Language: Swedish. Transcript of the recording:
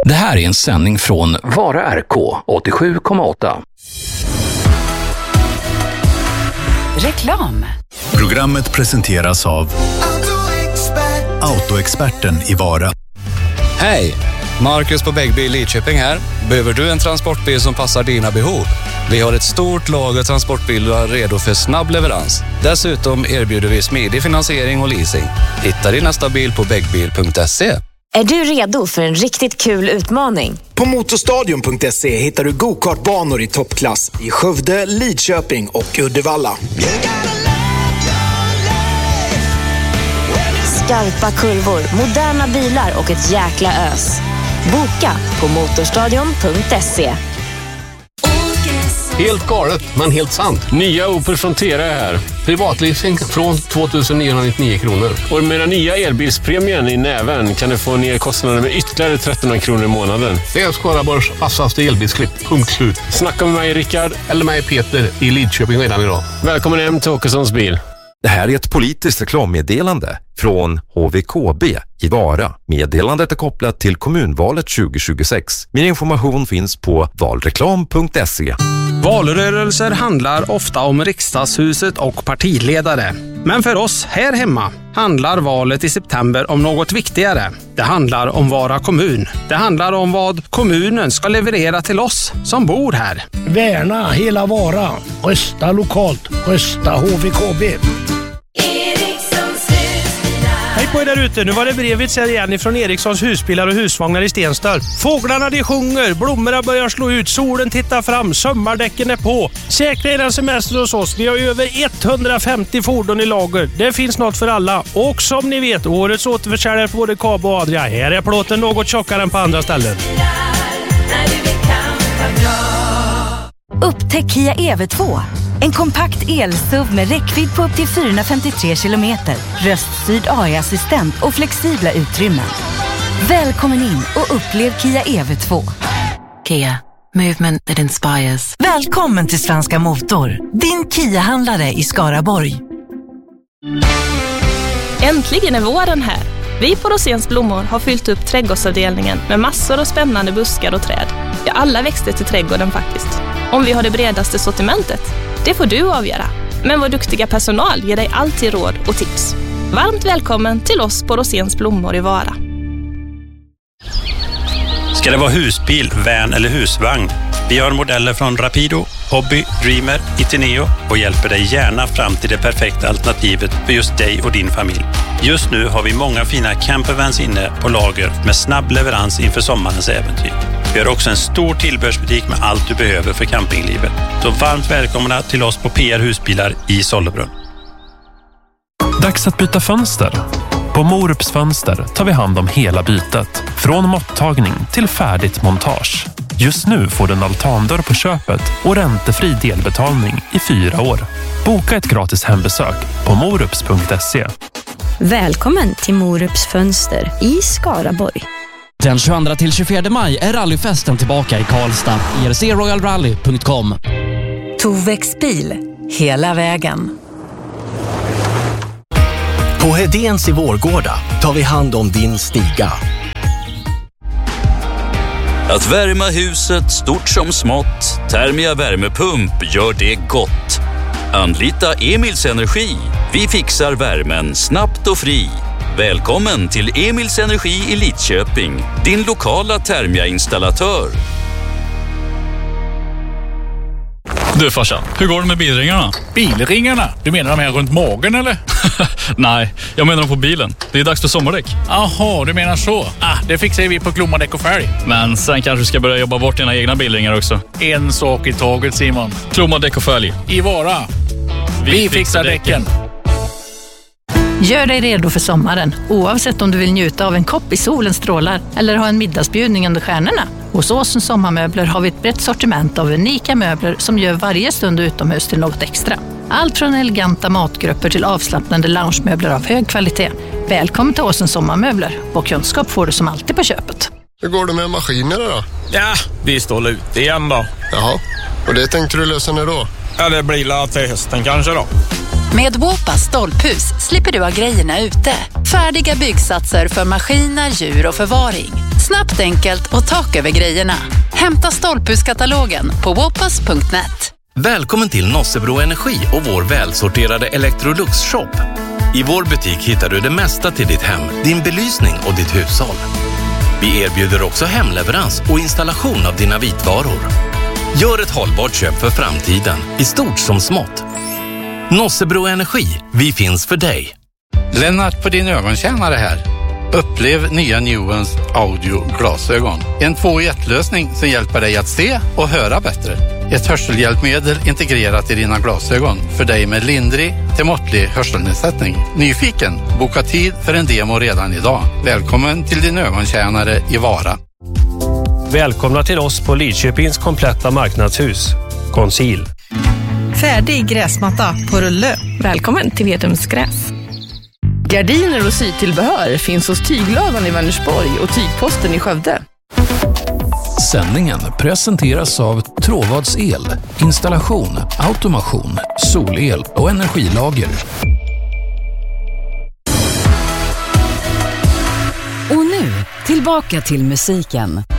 Det här är en sändning från Vara RK 87,8. Reklam. Programmet presenteras av Autoexperten i Vara. Hej! Marcus på Bäggbil Lidköping här. Behöver du en transportbil som passar dina behov? Vi har ett stort lager transportbilar redo för snabb leverans. Dessutom erbjuder vi smidig finansiering och leasing. Hitta din nästa bil på bäggbil.se. Är du redo för en riktigt kul utmaning? På motorstadion.se hittar du go-kartbanor i toppklass i Skövde, Lidköping och Uddevalla. Skarpa kurvor, moderna bilar och ett jäkla ös. Boka på motorstadion.se. Helt galet, men helt sant. Nya Opel Frontera är här. Privatleasing från 2 999 kronor. Och med den nya elbilspremien i näven kan du få ner kostnaden med ytterligare 1300 kronor i månaden. Det är Skaraborgs vassaste elbilsklipp. Punkt slut. Snacka med mig Rickard eller mig Peter i Lidköping redan idag. Välkommen hem till Åkessons bil. Det här är ett politiskt reklammeddelande från HVKB i Vara. Meddelandet är kopplat till kommunvalet 2026. Mer information finns på valreklam.se. Valrörelser handlar ofta om riksdagshuset och partiledare. Men för oss här hemma handlar valet i september om något viktigare. Det handlar om Vara kommun. Det handlar om vad kommunen ska leverera till oss som bor här. Värna hela Vara. Rösta lokalt. Rösta HVKB. Hej på er där ute, nu var det brevet här igen ifrån Erikssons husbilar och husvagnar i Stenstorp. Fåglarna de sjunger, blommorna börjar slå ut, solen tittar fram, sommardäcken är på. Säkra er en semester hos oss, vi har över 150 fordon i lager. Det finns något för alla. Och som ni vet, årets återförsäljare på både Kab och Adria. Här är plåten något tjockare än på andra ställen. Upptäck Kia EV2. En kompakt el-SUV med räckvidd på upp till 453 kilometer, röststyrd AI-assistent och flexibla utrymmen. Välkommen in och upplev Kia EV2. Kia. Movement that inspires. Välkommen till Svenska Motor, din Kia-handlare i Skaraborg. Äntligen är våren här. Vi på Rosens blommor har fyllt upp trädgårdsavdelningen med massor av spännande buskar och träd. Ja, alla växter till trädgården faktiskt. Om vi har det bredaste sortimentet, det får du avgöra. Men vår duktiga personal ger dig alltid råd och tips. Varmt välkommen till oss på Rosens blommor i Vara. Ska det vara husbil, van eller husvagn? Vi har modeller från Rapido, Hobby, Dreamer, Itineo och hjälper dig gärna fram till det perfekta alternativet för just dig och din familj. Just nu har vi många fina campervans inne på lager med snabb leverans inför sommarens äventyr. Vi har också en stor tillbehörsbutik med allt du behöver för campinglivet. Så varmt välkomna till oss på PR Husbilar i Sollebrunn. Dags att byta fönster. På Morups fönster tar vi hand om hela bytet. Från måttagning till färdigt montage. Just nu får du en altandörr på köpet och räntefri delbetalning i 4 år. Boka ett gratis hembesök på morups.se. Välkommen till Morups fönster i Skaraborg. Den 22-24 maj är rallyfesten tillbaka i Karlstad. ercroyalrally.com. Tovex bil, hela vägen. På Hedéns i Vårgårda tar vi hand om din stiga. Att värma huset stort som smått, Thermia värmepump gör det gott. Anlita Emils Energi. Vi fixar värmen snabbt och fri. Välkommen till Emils Energi i Lidköping, din lokala Thermia-installatör. Du farsan, hur går det med bilringarna? Bilringarna? Du menar de här runt magen eller? Nej, jag menar de på bilen. Det är dags för sommardäck. Jaha, du menar så. Det fixar vi på Klomadäck och färg. Men sen kanske du ska börja jobba bort dina egna bilringar också. En sak i taget, Simon. Klomadäck och färg. I Vara. Vi fixar däcken. Gör dig redo för sommaren, oavsett om du vill njuta av en kopp i solens strålar eller ha en middagsbjudning under stjärnorna. Hos Åsens sommarmöbler har vi ett brett sortiment av unika möbler som gör varje stund utomhus till något extra. Allt från eleganta matgrupper till avslappnande loungemöbler av hög kvalitet. Välkommen till Åsens sommarmöbler. Och kunskap får du som alltid på köpet. Hur går det med maskinerna då? Ja, vi står ute igen då. Jaha, och det tänkte du lösa när då? Ja, det blir la till hösten kanske då. Med Wopas stolphus slipper du ha grejerna ute. Färdiga byggsatser för maskiner, djur och förvaring. Snabbt, enkelt och tak över grejerna. Hämta stolphuskatalogen på woppas.net. Välkommen till Nossebro Energi och vår välsorterade Electrolux-shop. I vår butik hittar du det mesta till ditt hem, din belysning och ditt hushåll. Vi erbjuder också hemleverans och installation av dina vitvaror. Gör ett hållbart köp för framtiden, i stort som smått. Nossebro Energi, vi finns för dig. Lennart på din ögontjänare här. Upplev nya Nuance audio-glasögon. En 2-i-1-lösning som hjälper dig att se och höra bättre. Ett hörselhjälpmedel integrerat i dina glasögon för dig med lindrig till måttlig hörselnedsättning. Nyfiken? Boka tid för en demo redan idag. Välkommen till din ögontjänare i Vara. Välkomna till oss på Lidköpings kompletta marknadshus. Conceal. Färdig gräsmatta på rulle. Välkommen till Vedums gräs. Gardiner och sytillbehör finns hos Tyglövan i Vänersborg och Tygposten i Skövde. Sändningen presenteras av Tråvads el, installation, automation, solel och energilager. Och nu, tillbaka till musiken.